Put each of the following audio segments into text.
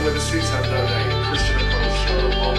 with the Suzanne Donay and Christian O'Connell show on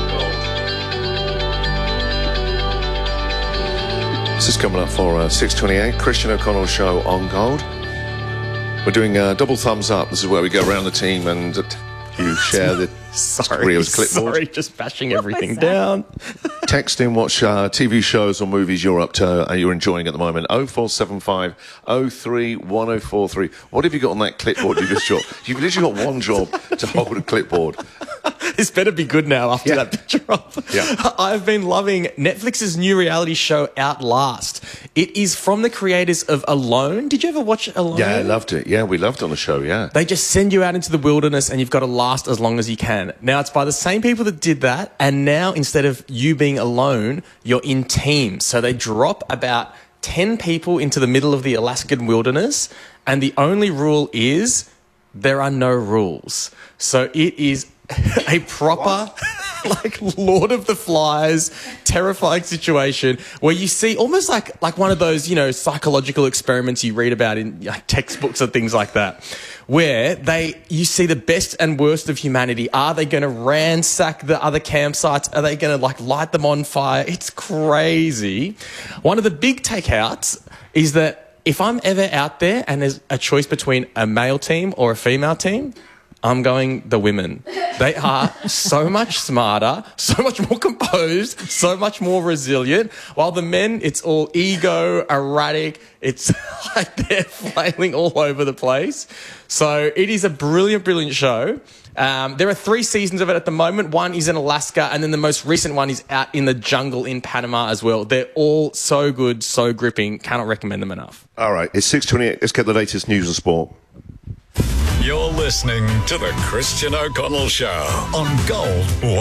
Gold. This is coming up for 6:28, Christian O'Connell show on Gold. We're doing double thumbs up. This is where we go around the team and you share the Rio's clipboard. Sorry, just bashing everything down. Text in what TV shows or movies you're up to, you're enjoying at the moment. 0475 03 1043. What have you got on that clipboard you just shot? You've literally got one job to hold a clipboard. This better be good now after that picture up. Yeah. I've been loving Netflix's new reality show, Outlast. It is from the creators of Alone. Did you ever watch Alone? Yeah, I loved it. Yeah, we loved it on the show, yeah. They just send you out into the wilderness and you've got to last as long as you can. Now, it's by the same people that did that, and now instead of you being alone, you're in teams. So they drop about 10 people into the middle of the Alaskan wilderness, and the only rule is there are no rules. So it is a proper, like, Lord of the Flies, terrifying situation where you see almost like one of those, psychological experiments you read about in textbooks and things like that, where you see the best and worst of humanity. Are they going to ransack the other campsites? Are they going to light them on fire? It's crazy. One of the big takeouts is that if I'm ever out there and there's a choice between a male team or a female team, I'm going the women. They are so much smarter, so much more composed, so much more resilient. While the men, it's all ego, erratic. It's like they're flailing all over the place. So it is a brilliant, brilliant show. There are 3 seasons of it at the moment. One is in Alaska, and then the most recent one is out in the jungle in Panama as well. They're all so good, so gripping. Cannot recommend them enough. All right, it's 6:28. Let's get the latest news and sport. You're listening to the Christian O'Connell Show on Gold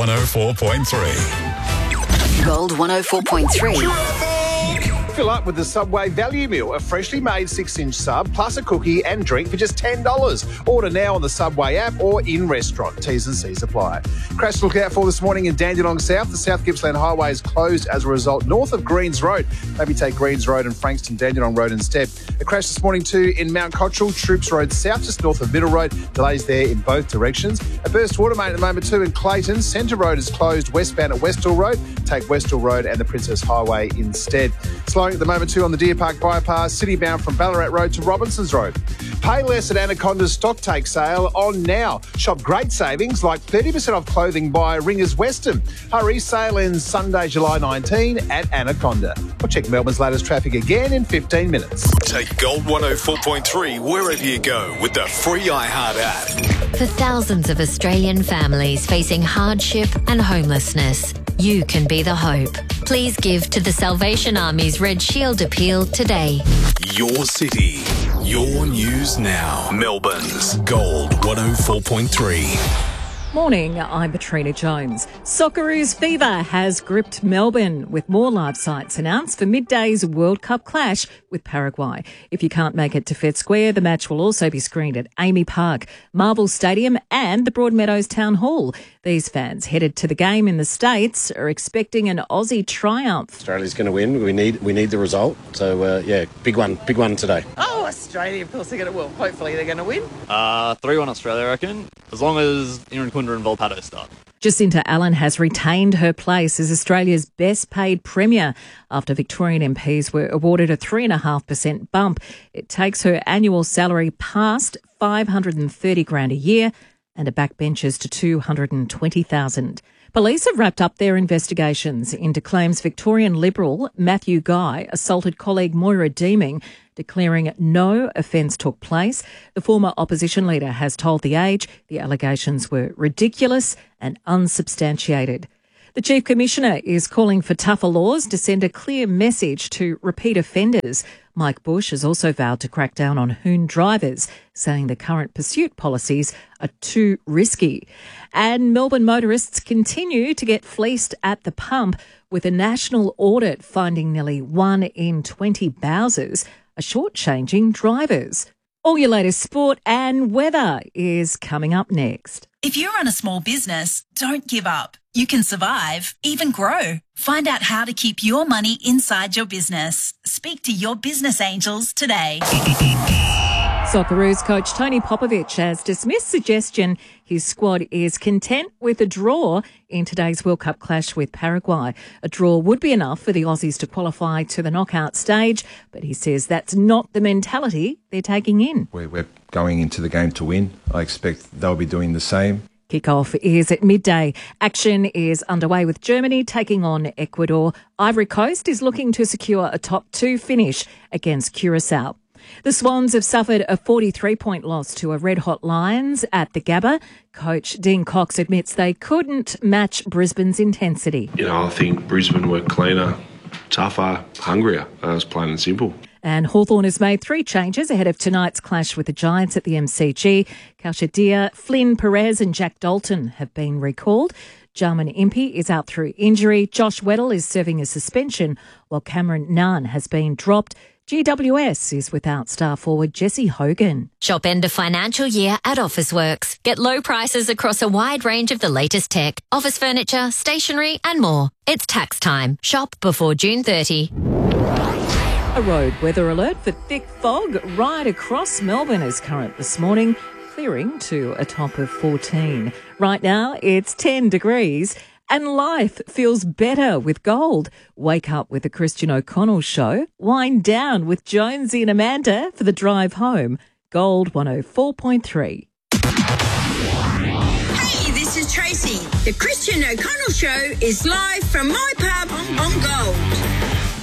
104.3. Gold 104.3. Fill up with the Subway Value Meal, a freshly made 6-inch sub, plus a cookie and drink for just $10. Order now on the Subway app or in-restaurant. T's and C's apply. Crash to look out for this morning in Dandenong South. The South Gippsland Highway is closed as a result north of Greens Road. Maybe take Greens Road and Frankston Dandenong Road instead. A crash this morning too in Mount Cottrell, Troops Road South, just north of Middle Road. Delays there in both directions. A burst water main at the moment too in Clayton. Centre Road is closed westbound at Westall Road. Take Westall Road and the Princess Highway instead. Slowing at the moment too on the Deer Park bypass, city-bound from Ballarat Road to Robinsons Road. Pay less at Anaconda's stock take sale on now. Shop great savings like 30% off clothing by Ringers Western. Hurry, sale ends Sunday, July 19 at Anaconda. We'll check Melbourne's latest traffic again in 15 minutes. Take Gold 104.3 wherever you go with the free iHeart app. For thousands of Australian families facing hardship and homelessness, you can be the hope. Please give to the Salvation Army's Red Shield appeal today. Your city, your news now. Melbourne's Gold 104.3. Morning, I'm Katrina Jones. Socceroos fever has gripped Melbourne with more live sites announced for midday's World Cup clash with Paraguay. If you can't make it to Fed Square, the match will also be screened at Amy Park, Marvel Stadium and the Broadmeadows Town Hall. These fans headed to the game in the States are expecting an Aussie triumph. Australia's going to win. We need the result. So, big one today. Oh, Australia, of course they're going to win. Hopefully they're going to win. 3-1 Australia, I reckon, as long as Irankunda and Volpato start. Jacinta Allen has retained her place as Australia's best paid Premier after Victorian MPs were awarded a 3.5% bump. It takes her annual salary past $530,000 a year and her backbenchers to $220,000. Police have wrapped up their investigations into claims Victorian Liberal Matthew Guy assaulted colleague Moira Deeming, declaring no offence took place. The former opposition leader has told The Age the allegations were ridiculous and unsubstantiated. The Chief Commissioner is calling for tougher laws to send a clear message to repeat offenders. Mike Bush has also vowed to crack down on hoon drivers, saying the current pursuit policies are too risky. And Melbourne motorists continue to get fleeced at the pump, with a national audit finding nearly 1 in 20 Bowsers are shortchanging drivers. All your latest sport and weather is coming up next. If you run a small business, don't give up. You can survive, even grow. Find out how to keep your money inside your business. Speak to your business angels today. Socceroos coach Tony Popovic has dismissed suggestion his squad is content with a draw in today's World Cup clash with Paraguay. A draw would be enough for the Aussies to qualify to the knockout stage, but he says that's not the mentality they're taking in. We're going into the game to win. I expect they'll be doing the same. Kickoff is at midday. Action is underway with Germany taking on Ecuador. Ivory Coast is looking to secure a top 2 finish against Curacao. The Swans have suffered a 43-point loss to a red-hot Lions at the Gabba. Coach Dean Cox admits they couldn't match Brisbane's intensity. I think Brisbane were cleaner, tougher, hungrier. It's plain and simple. And Hawthorn has made 3 changes ahead of tonight's clash with the Giants at the MCG. Kalshadia, Flynn Perez and Jack Dalton have been recalled. Jarman Impey is out through injury. Josh Weddle is serving a suspension, while Cameron Nunn has been dropped. GWS is without star forward Jesse Hogan. Shop end of financial year at Officeworks. Get low prices across a wide range of the latest tech, office furniture, stationery and more. It's tax time. Shop before June 30. A road weather alert for thick fog right across Melbourne is current this morning, clearing to a top of 14. Right now it's 10 degrees. And life feels better with gold. Wake up with the Christian O'Connell Show. Wind down with Jonesy and Amanda for the drive home. Gold 104.3. Hey, this is Tracy. The Christian O'Connell Show is live from my pub on Gold.